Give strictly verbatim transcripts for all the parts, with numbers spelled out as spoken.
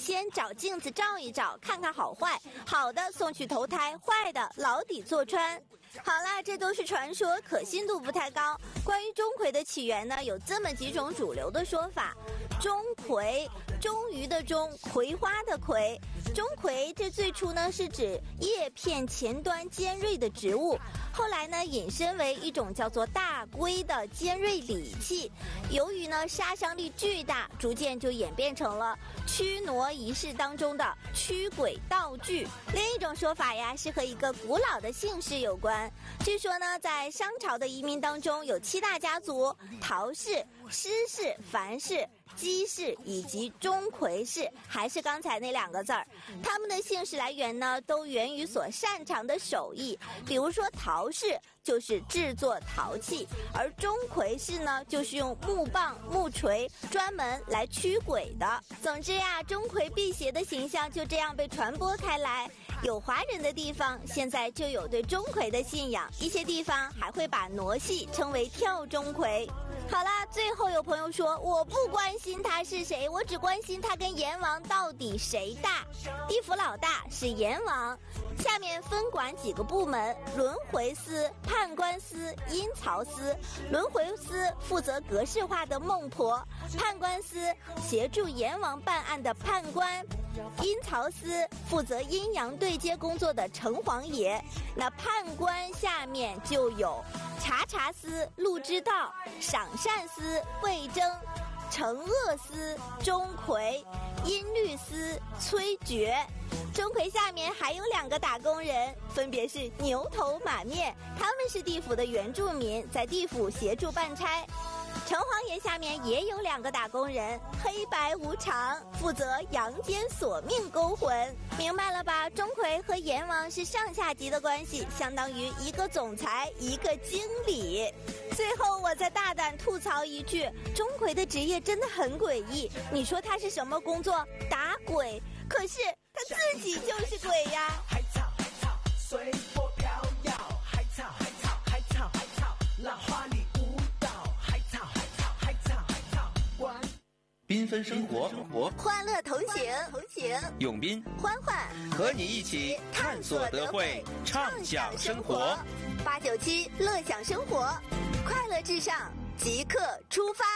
先找镜子照一照，看看好坏，好的送去投胎，坏的牢底坐穿。好啦，这都是传说，可信度不太高。关于钟馗的起源呢，有这么几种主流的说法。钟馗，钟鱼的钟，葵花的葵。钟馗这最初呢是指叶片前端尖锐的植物，后来呢引申为一种叫做大龟的尖锐利器。由于呢杀伤力巨大，逐渐就演变成了驱挪仪式当中的驱鬼道具。另一种说法呀是和一个古老的姓氏有关。据说呢在商朝的移民当中有七大家族：陶氏、施氏、樊氏、姬氏以及钟馗氏，还是刚才那两个字儿。他们的姓氏来源呢都源于所擅长的手艺，比如说陶氏就是制作陶器，而钟馗氏呢就是用木棒木锤专门来驱鬼的。总之呀，钟馗辟邪的形象就这样被传播开来，有华人的地方现在就有对钟馗的信仰，一些地方还会把傩戏称为跳钟馗。好啦，最后有朋友说我不关心他是谁，我只关心他跟阎王到底谁大。地府老大是阎王，下面分管几个部门：轮回司、判官司、阴曹司。轮回司负责格式化的孟婆，判官司协助阎王办案的判官，阴曹司负责阴阳对接工作的城隍爷。那判官下面就有察察司、陆之道，赏善司、魏征，惩恶司、钟馗，音律司、崔珏。钟馗下面还有两个打工人，分别是牛头马面，他们是地府的原住民，在地府协助办差。城隍爷下面也有两个打工人，黑白无常，负责阳间索命勾魂。明白了吧？钟馗和阎王是上下级的关系，相当于一个总裁一个经理。最后我再大胆吐槽一句，钟馗的职业真的很诡异。你说他是什么工作？打鬼，可是他自己就是鬼呀。 海草海草随波飘摇，海草海草海草海草浪花里舞蹈，海草海草海草海草玩。 缤纷生活， 欢乐同行，同行， 永斌、 欢欢和你一起探索德惠，畅享生活。 八九七乐享生活，快乐至上，即刻出发。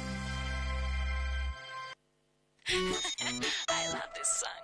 I love this song.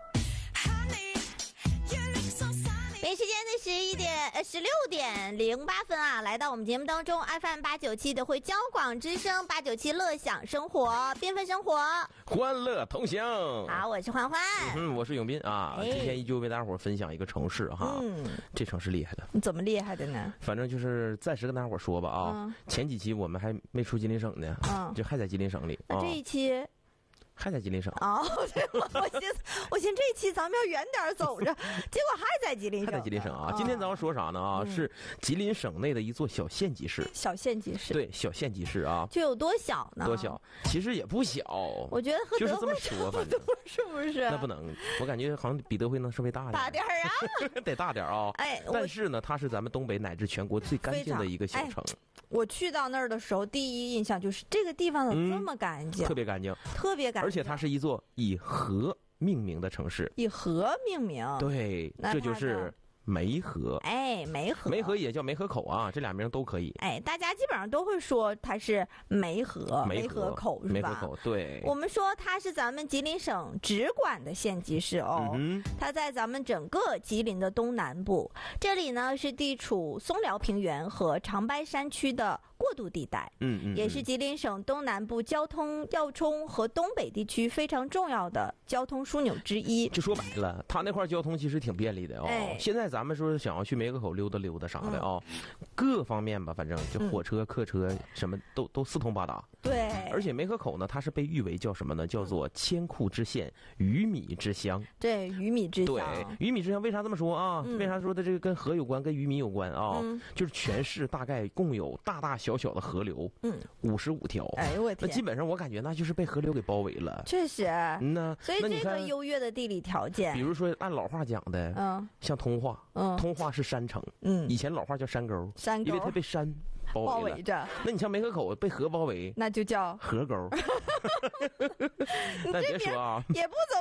北时间的十一点呃十六点零八分啊，来到我们节目当中 F M 八九七的会交广之声八九七乐享生活，缤纷生活， 欢乐同行。 好，我是欢欢， 嗯，我是永斌啊。 哎、 今天依旧为大家伙分享一个城市哈，嗯，这城市厉害的。 怎么厉害的呢？ 反正就是暂时跟大家伙说吧啊、嗯，前几期我们还没出吉林省呢，嗯，就还在吉林省里。 那这一期。啊还在吉林省哦，对，我我寻思，我寻思这一期咱们要远点走着，结果还在吉林省， 还在吉林省啊！今天咱们说啥呢啊？嗯、是吉林省内的一座小县级市， 小县级市， 对，小县级市啊， 就有多小呢？ 多小？其实也不小， 我觉得和就是这么说，反正是不是？ 那不能，我感觉好像比德惠能稍微大点， 大点儿啊， 得大点啊！哎，但是呢，它是咱们东北乃至全国最干净的一个小城。 我去到那儿的时候，第一印象就是这个地方怎么这么干净、 嗯，特别干净， 特别干净， 而且它是一座以河命名的城市， 以河命名， 对，这就是梅河。 哎，梅河， 梅河也叫梅河口啊，这俩名都可以。 哎，大家基本上都会说它是梅河， 梅河口是吧？ 梅河口，对。 我们说它是咱们吉林省直管的县级市哦、嗯，它在咱们整个吉林的东南部，这里呢是地处松辽平原和长白山区的过渡地带， 嗯嗯， 也是吉林省东南部交通要冲和东北地区非常重要的交通枢纽之一。 就说白了，它那块交通其实挺便利的哦。 哎、 现在咱们说想要去梅河口溜达溜达啥的哦、嗯，各方面吧，反正就火车、嗯、客车什么都都四通八达。 对， 而且梅河口呢，它是被誉为叫什么呢？叫做千库之县，鱼米之乡。 对，鱼米之乡。 对，鱼米之乡为啥这么说啊？嗯、为啥说的这个跟河有关，跟鱼米有关啊？嗯、就是全市大概共有大大小小的河流，嗯，五十五条。 哎呦我天！ 那基本上我感觉那就是被河流给包围了。 确实， 嗯呐。 所以这个优越的地理条件， 比如说按老话讲的，嗯，像通化，嗯，通化是山城，嗯，以前老话叫山沟， 山沟， 因为它被山包围了。 包围着。 那你像梅河口被河包围， 那就叫河沟。但别说啊， 也不怎么。